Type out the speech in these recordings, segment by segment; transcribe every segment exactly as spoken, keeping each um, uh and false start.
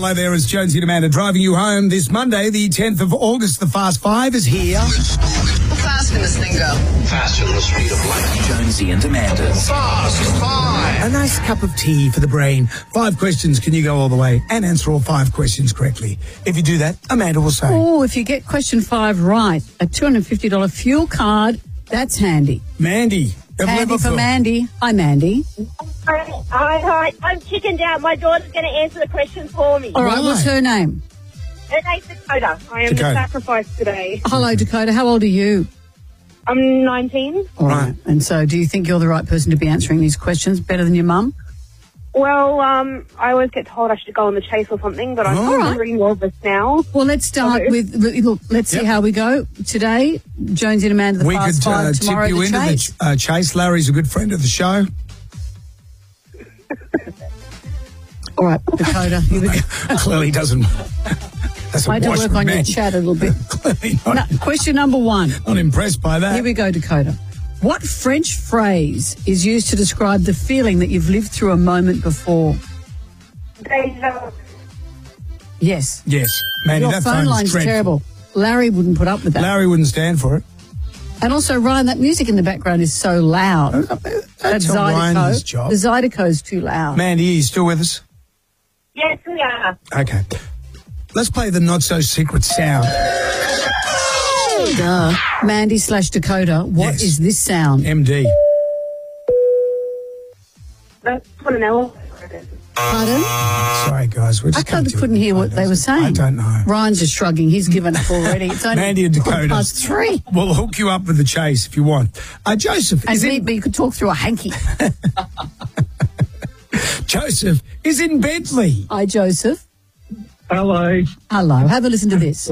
Hello there, it's Jonesy and Amanda driving you home this Monday, the tenth of August. The Fast Five is here. How fast can this thing go? Faster than the speed of light. Jonesy and Amanda's Fast Five. A nice cup of tea for the brain. Five questions, can you go all the way and answer all five questions correctly? If you do that, Amanda will say. Oh, if you get question five right, a two hundred fifty dollars fuel card, that's handy. Mandy. of Handy Liverpool. for Mandy. Hi, Mandy. Hi, hi. I'm chickened out. My daughter's going to answer the questions for me. All right, Why? what's her name? Her name's Dakota. I am Dakota. the sacrifice today. Hello, Dakota. How old are you? I'm nineteen. All right. And so do you think you're the right person to be answering these questions better than your mum? Well, um, I always get told I should go on the chase or something, but I'm Oh. I'm really nervous now. Well, let's start Okay. with, look, let's see Yep. how we go. Today, Jonesy and Amanda, the We Fast could uh, Five. tip Tomorrow, you the into Chase. the ch- uh, Chase. Larry's a good friend of the show. All right, Dakota. Here we go. Clearly doesn't. That's a I had to wash work with on your men. chat a little bit. Clearly not, No, question number one. not impressed by that. Here we go, Dakota. What French phrase is used to describe the feeling that you've lived through a moment before? Deja. Yes. Yes, Mandy, Your that phone phone's line's dreadful. terrible. Larry wouldn't put up with that. Larry wouldn't stand for it. And also, Ryan, that music in the background is so loud. That That's Ryan's Zydeco, job. the Zydeco's too loud. Mandy, are you still with us? Yes, we are. Okay. Let's play the not-so-secret sound. Duh. Mandy slash Dakota, what Yes. is this sound? M D. That's what an elephant is. Pardon? Sorry, guys. We're I just going kind to of couldn't hear what they were saying. I don't know. Ryan's just shrugging. He's given up already. It's only Mandy and Dakota. past three. We'll hook you up with the Chase if you want. Uh, Joseph, And is me, in, but you could talk through a hanky. Joseph is in Bentley. Hi, Joseph. Hello. Hello. Have a listen to this.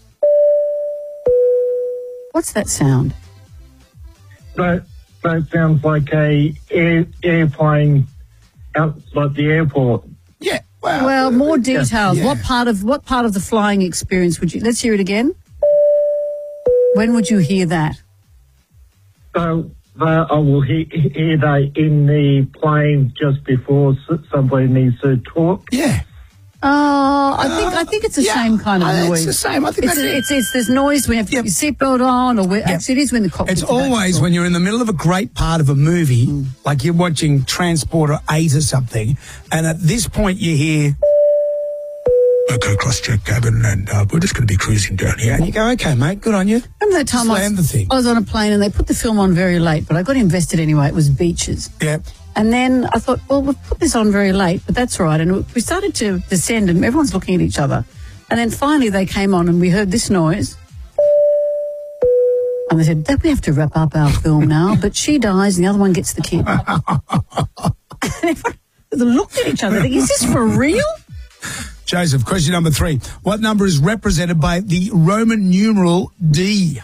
What's that sound? That that sounds like a air, airplane out like the airport. Yeah. Well, Well, more details. yeah. What part of what part of the flying experience would you? Let's hear it again. When would you hear that? So uh, I will hear, hear that in the plane just before s- somebody needs to talk. yeah. Oh, I think I think it's the yeah, same kind of uh, it's noise. the same. I think it's, that's it. it's it's there's noise when you have to Yep. put your seatbelt on, or when, actually it is when the cockpit's It's about to always talk. when you're in the middle of a great part of a movie, Hmm. like you're watching Transporter eight or something, and at this point you hear, okay, cross-check cabin, and uh, we're just going to be cruising down here. And you go, okay, mate, good on you. Remember that time I Slam the was, thing. I was on a plane and they put the film on very late, but I got invested anyway. It was Beaches. Yeah. And then I thought, well, we've put this on very late, but that's all right. And we started to descend and everyone's looking at each other. And then finally they came on and we heard this noise. And they said, don't we have to wrap up our film now? But she dies and the other one gets the kid. And everyone looked at each other thinking, is this for real? Joseph, question number three. What number is represented by the Roman numeral D?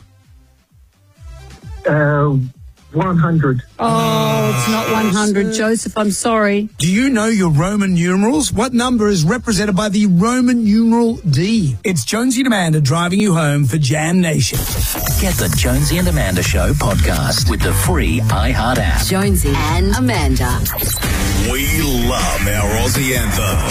Uh, one hundred. Oh, it's not one hundred. Joseph, I'm sorry. Do you know your Roman numerals? What number is represented by the Roman numeral D? It's Jonesy and Amanda driving you home for Jam Nation. Get the Jonesy and Amanda Show podcast with the free iHeart app. Jonesy and Amanda. We love our Aussie anthem.